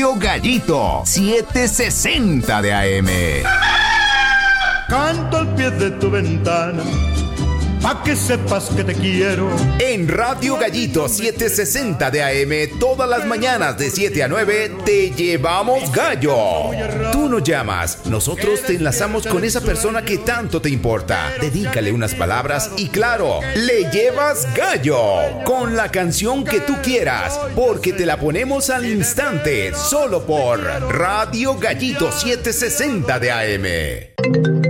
Gallito 760 de AM. Canto al pie de tu ventana, pa' que sepas que te quiero. En Radio Gallito 760 de AM, todas las mañanas de 7 a 9, te llevamos gallo. Tú nos llamas, nosotros te enlazamos con esa persona que tanto te importa. Dedícale unas palabras y claro, le llevas gallo con la canción que tú quieras, porque te la ponemos al instante, solo por Radio Gallito 760 de AM.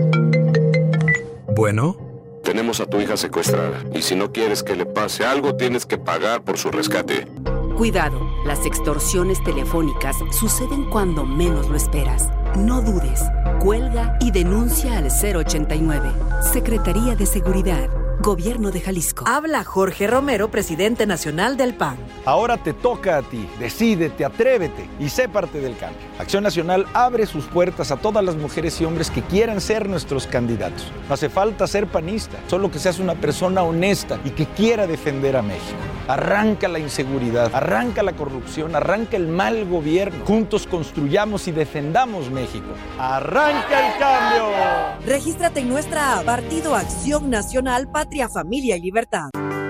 Bueno. Tenemos a tu hija secuestrada y si no quieres que le pase algo, tienes que pagar por su rescate. Cuidado, las extorsiones telefónicas suceden cuando menos lo esperas. No dudes, cuelga y denuncia al 089. Secretaría de Seguridad, Gobierno de Jalisco. Habla Jorge Romero, presidente nacional del PAN. Ahora te toca a ti. Decídete, atrévete y sé parte del cambio. Acción Nacional abre sus puertas a todas las mujeres y hombres que quieran ser nuestros candidatos. No hace falta ser panista, solo que seas una persona honesta y que quiera defender a México. Arranca la inseguridad, arranca la corrupción, arranca el mal gobierno. Juntos construyamos y defendamos México. ¡Arranca el cambio! Regístrate en nuestra app Partido Acción Nacional, Patria, Familia y Libertad.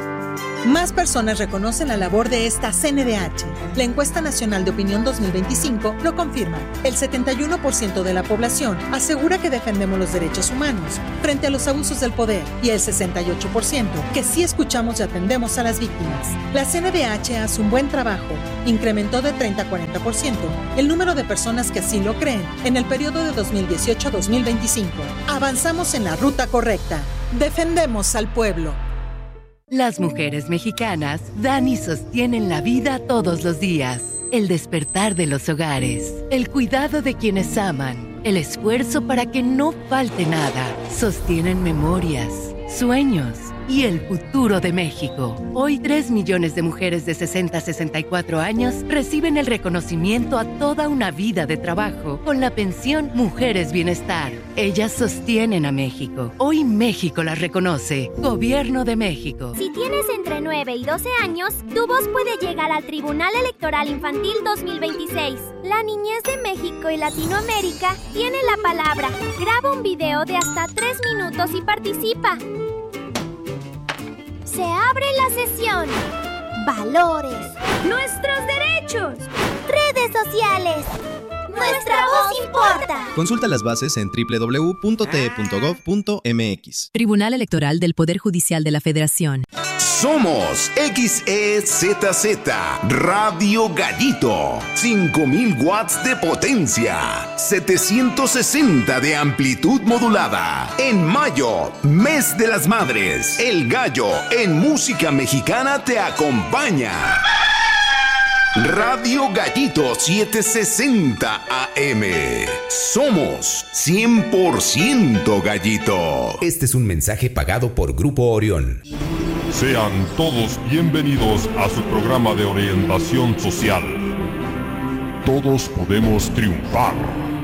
Más personas reconocen la labor de esta CNDH. La encuesta nacional de opinión 2025 lo confirma. El 71% de la población asegura que defendemos los derechos humanos frente a los abusos del poder y el 68% que sí escuchamos y atendemos a las víctimas. La CNDH hace un buen trabajo. Incrementó de 30 a 40% el número de personas que así lo creen en el periodo de 2018 a 2025. Avanzamos en la ruta correcta. Defendemos al pueblo. Las mujeres mexicanas dan y sostienen la vida todos los días. El despertar de los hogares, el cuidado de quienes aman, el esfuerzo para que no falte nada. Sostienen memorias, sueños y el futuro de México. Hoy 3 millones de mujeres de 60 a 64 años reciben el reconocimiento a toda una vida de trabajo con la pensión Mujeres Bienestar. Ellas sostienen a México. Hoy México las reconoce. Gobierno de México. Si tienes entre 9 y 12 años, tu voz puede llegar al Tribunal Electoral Infantil 2026. La niñez de México y Latinoamérica tiene la palabra. Graba un video de hasta 3 minutos y participa. Se abre la sesión. Valores. Nuestros derechos. Redes sociales. Nuestra voz importa. Consulta las bases en www.te.gov.mx. Tribunal Electoral del Poder Judicial de la Federación. Somos XEZZ Radio Gallito. 5000 watts de potencia. 760 de amplitud modulada. En mayo, mes de las madres. El gallo en música mexicana te acompaña. Radio Gallito 760 AM. Somos 100% Gallito. Este es un mensaje pagado por Grupo Orión. Sean todos bienvenidos a su programa de orientación social. Todos podemos triunfar.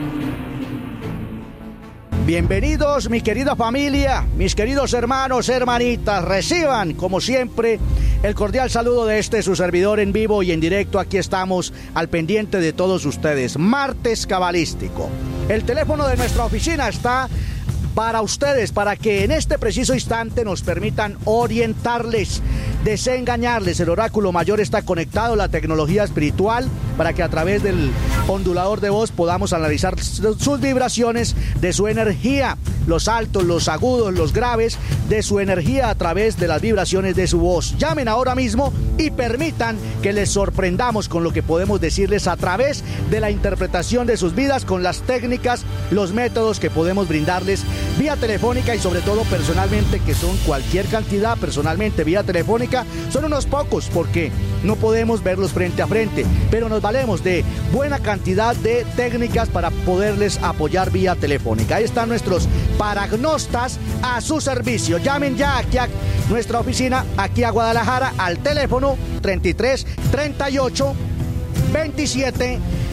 Bienvenidos, mi querida familia, mis queridos hermanos, hermanitas. Reciban, como siempre, el cordial saludo de su servidor en vivo y en directo. Aquí estamos al pendiente de todos ustedes. Martes cabalístico. El teléfono de nuestra oficina está para ustedes, para que en este preciso instante nos permitan orientarles, desengañarles. El oráculo mayor está conectado, la tecnología espiritual, para que a través del ondulador de voz podamos analizar sus vibraciones de su energía, los altos, los agudos, los graves de su energía a través de las vibraciones de su voz. Llamen ahora mismo y permitan que les sorprendamos con lo que podemos decirles a través de la interpretación de sus vidas, con las técnicas, los métodos que podemos brindarles vía telefónica y sobre todo personalmente, que son cualquier cantidad. Personalmente vía telefónica son unos pocos porque no podemos verlos frente a frente, pero nos valemos de buena cantidad de técnicas para poderles apoyar vía telefónica. Ahí están nuestros paragnostas a su servicio. Llamen ya aquí a nuestra oficina, aquí a Guadalajara, al teléfono 33 38 27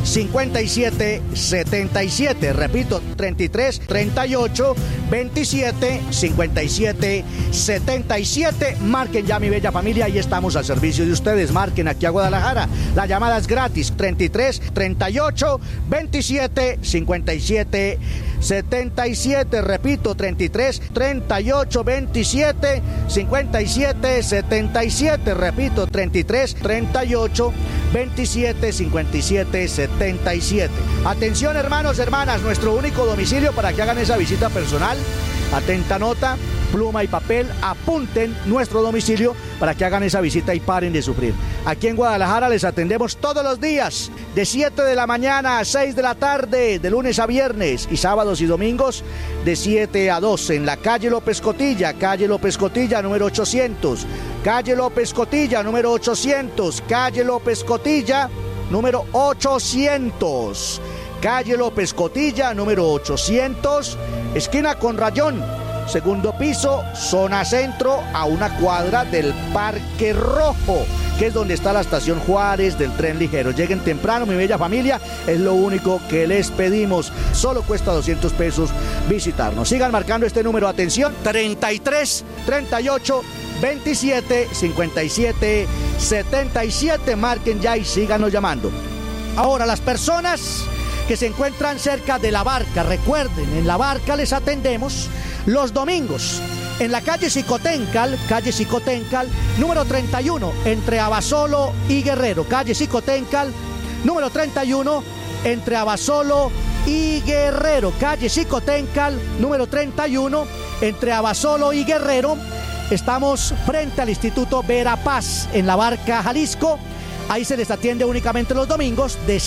5777. Repito, 33 38 27 57 77. Marquen ya, mi bella familia, y estamos al servicio de ustedes. Marquen aquí a Guadalajara. La llamada es gratis. 33 38 27 57 77. Repito, 33 38 27 57 77. Repito, 33 38 27 57 77. Atención, hermanos, hermanas, nuestro único domicilio para que hagan esa visita personal. Atenta nota, pluma y papel, apunten nuestro domicilio para que hagan esa visita y paren de sufrir. Aquí en Guadalajara les atendemos todos los días, de 7 de la mañana a 6 de la tarde, de lunes a viernes, y sábados y domingos de 7 a 12, en la calle López Cotilla, número 800, calle López Cotilla, número 800, calle López Cotilla, número 800, calle López Cotilla, número 800, esquina con Rayón, segundo piso, zona centro, a una cuadra del Parque Rojo, que es donde está la estación Juárez del tren ligero. Lleguen temprano, mi bella familia, es lo único que les pedimos. Solo cuesta 200 pesos visitarnos. Sigan marcando este número, atención, 33 38 27 57 77. Marquen ya y síganos llamando. Ahora, las personas que se encuentran cerca de La Barca, recuerden, en La Barca les atendemos los domingos en la calle Xicoténcal, número 31, entre Abasolo y Guerrero. Calle Xicoténcal, número 31, entre Abasolo y Guerrero. Calle Xicoténcal, número 31, entre Abasolo y Guerrero. Estamos frente al Instituto Verapaz, en La Barca, Jalisco. Ahí se les atiende únicamente los domingos de